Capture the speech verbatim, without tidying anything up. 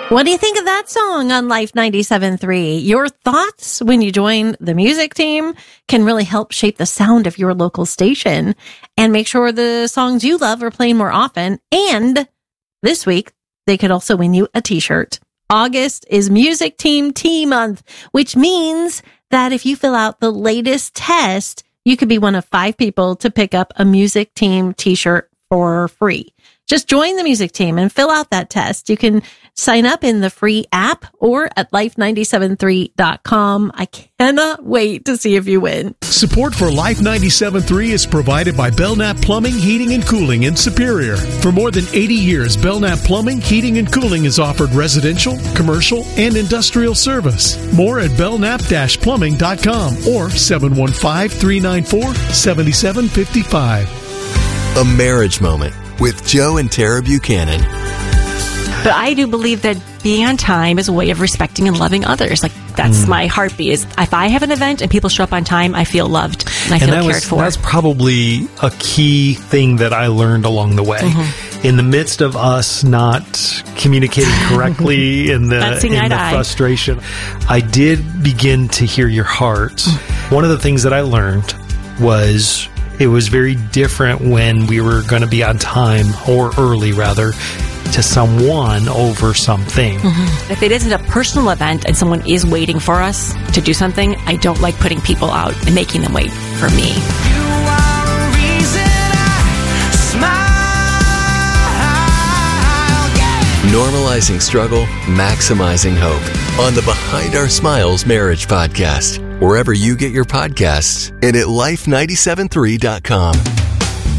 What do you think of that song on Life ninety-seven point three? Your thoughts when you join the music team can really help shape the sound of your local station and make sure the songs you love are playing more often. And this week, they could also win you a t-shirt. August is Music Team Tea Month, which means that if you fill out the latest test, you could be one of five people to pick up a music team t-shirt for free. Just join the music team and fill out that test. You can sign up in the free app or at life nine seven three dot com. I cannot wait to see if you win. Support for Life ninety-seven point three is provided by Belknap Plumbing, Heating, and Cooling in Superior. For more than eighty years, Belknap Plumbing, Heating, and Cooling has offered residential, commercial, and industrial service. More at belknap dash plumbing dot com or seven one five, three nine four, seven seven five five. A Marriage Moment with Joe and Tara Buchanan. But I do believe that being on time is a way of respecting and loving others. Like, that's mm. my heartbeat. Is if I have an event and people show up on time, I feel loved and I and feel that cared was, for. That's probably a key thing that I learned along the way. Mm-hmm. In the midst of us not communicating correctly in the, in the frustration, I did begin to hear your heart. Mm. One of the things that I learned was it was very different when we were going to be on time, or early rather, to someone over something. Mm-hmm. If it isn't a personal event and someone is waiting for us to do something, I don't like putting people out and making them wait for me. You are a reason I smile. Yeah. Normalizing struggle, maximizing hope. On the Behind Our Smiles Marriage Podcast. Wherever you get your podcasts and at life nine seven three dot com.